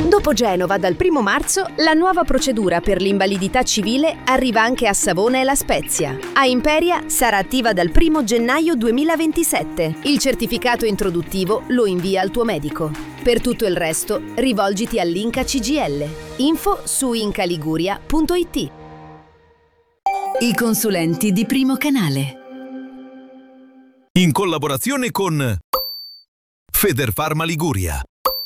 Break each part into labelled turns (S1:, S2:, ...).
S1: Dopo Genova, dal 1 marzo, la nuova procedura per l'invalidità civile arriva anche a Savona e La Spezia. A Imperia sarà attiva dal 1 gennaio 2027. Il certificato introduttivo lo invia al tuo medico. Per tutto il resto, rivolgiti all'Inca CGIL. Info su incaliguria.it.
S2: I consulenti di Primo Canale.
S3: In collaborazione con Federfarma Liguria.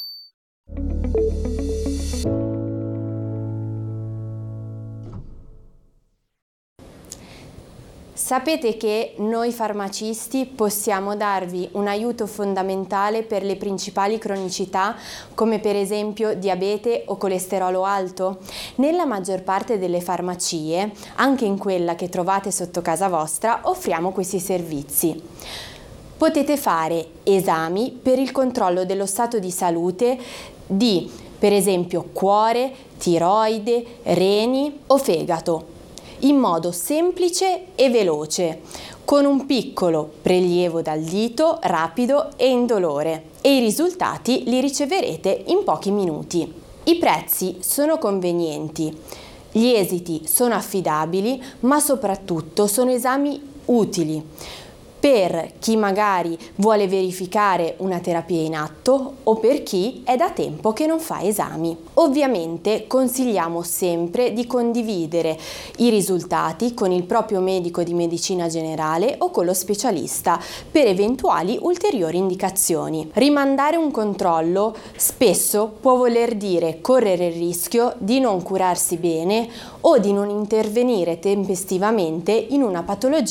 S4: Sapete che noi farmacisti possiamo darvi un aiuto fondamentale per le principali cronicità, come per esempio diabete o colesterolo alto? Nella maggior parte delle farmacie, anche in quella che trovate sotto casa vostra, offriamo questi servizi. Potete fare esami per il controllo dello stato di salute di, per esempio, cuore, tiroide, reni o fegato, in modo semplice e veloce, con un piccolo prelievo dal dito, rapido e indolore, e i risultati li riceverete in pochi minuti. I prezzi sono convenienti, gli esiti sono affidabili, ma soprattutto sono esami utili per chi magari vuole verificare una terapia in atto o per chi è da tempo che non fa esami. Ovviamente consigliamo sempre di condividere i risultati con il proprio medico di medicina generale o con lo specialista per eventuali ulteriori indicazioni. Rimandare un controllo spesso può voler dire correre il rischio di non curarsi bene o di non intervenire tempestivamente in una patologia